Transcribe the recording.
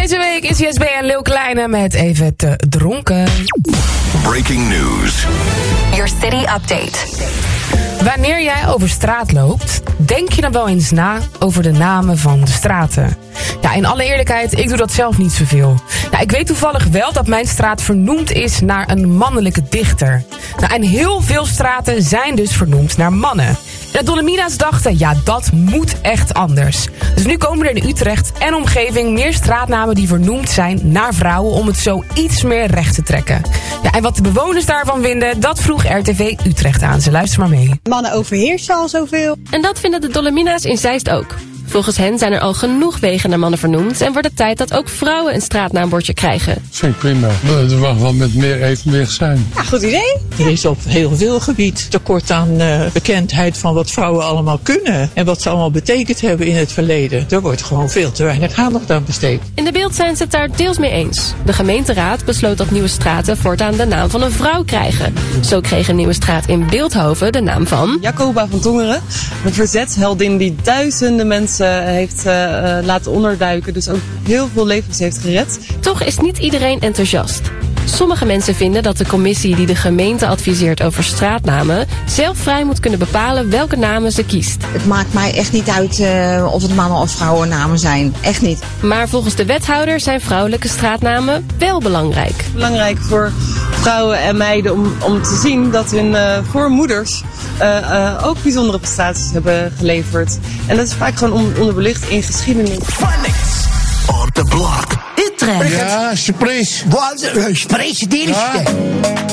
Deze week is ISB en Leeuw Kleine met Even te dronken. Breaking news. Your city update. Wanneer jij over straat loopt, denk je dan wel eens na over de namen van de straten? Ja, in alle eerlijkheid, ik doe dat zelf niet zoveel. Nou, ik weet toevallig wel dat mijn straat vernoemd is naar een mannelijke dichter. Nou, en heel veel straten zijn dus vernoemd naar mannen. En de Dolomina's dachten, ja, dat moet echt anders. Dus nu komen er in Utrecht en omgeving meer straatnamen die vernoemd zijn naar vrouwen om het zo iets meer recht te trekken. Ja, en wat de bewoners daarvan vinden, dat vroeg RTV Utrecht aan. Ze luister maar mee. Mannen overheersen al zoveel. En dat vinden de Dolomina's in Zeist ook. Volgens hen zijn er al genoeg wegen naar mannen vernoemd en wordt het tijd dat ook vrouwen een straatnaambordje krijgen. Vind ik prima. Er mag wel met meer evenwicht zijn. Ja, goed idee. Er is op heel veel gebied tekort aan bekendheid van wat vrouwen allemaal kunnen en wat ze allemaal betekend hebben in het verleden. Er wordt gewoon veel te weinig aandacht aan besteed. In de Beeld zijn ze het daar deels mee eens. De gemeenteraad besloot dat nieuwe straten voortaan de naam van een vrouw krijgen. Zo kreeg een nieuwe straat in Beeldhoven de naam van Jacoba van Tongeren, een verzetsheldin die duizenden mensen heeft laten onderduiken. Dus ook heel veel levens heeft gered. Toch is niet iedereen enthousiast. Sommige mensen vinden dat de commissie die de gemeente adviseert over straatnamen zelf vrij moet kunnen bepalen welke namen ze kiest. Het maakt mij echt niet uit of het mannen- of vrouwennamen zijn. Echt niet. Maar volgens de wethouder zijn vrouwelijke straatnamen wel belangrijk. Belangrijk voor vrouwen en meiden om te zien dat hun voormoeders ook bijzondere prestaties hebben geleverd. En dat is vaak gewoon onderbelicht in geschiedenis. Phonics on the block. Utrecht. Ja, surprise. Wat? Surprise, die is